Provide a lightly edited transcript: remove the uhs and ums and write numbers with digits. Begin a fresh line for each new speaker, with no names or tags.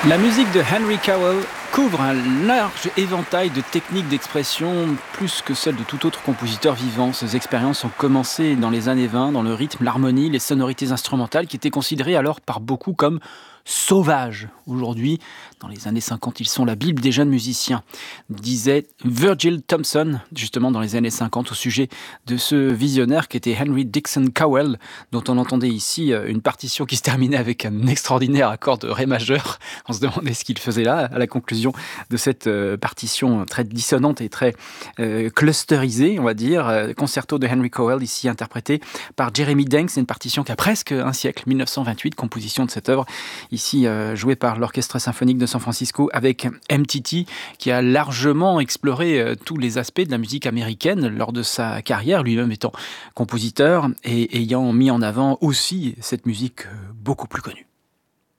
La musique de Henry Cowell couvre un large éventail de techniques d'expression, plus que celle de tout autre compositeur vivant. Ces expériences ont commencé dans les années 20, dans le rythme, l'harmonie, les sonorités instrumentales, qui étaient considérées alors par beaucoup comme sauvages. Aujourd'hui, dans les années 50, ils sont la Bible des jeunes musiciens, disait Virgil Thomson, justement dans les années 50, au sujet de ce visionnaire qui était Henry Dixon Cowell, dont on entendait ici une partition qui se terminait avec un extraordinaire accord de ré majeur. On se demandait ce qu'il faisait là, à la conclusion de cette partition très dissonante et très clusterisée, on va dire. Concerto de Henry Cowell, ici interprété par Jeremy Danks. C'est une partition qui a presque un siècle, 1928, composition de cette œuvre, ici jouée par l'Orchestre symphonique de San Francisco avec MTT, qui a largement exploré tous les aspects de la musique américaine lors de sa carrière, lui-même étant compositeur et ayant mis en avant aussi cette musique beaucoup plus connue.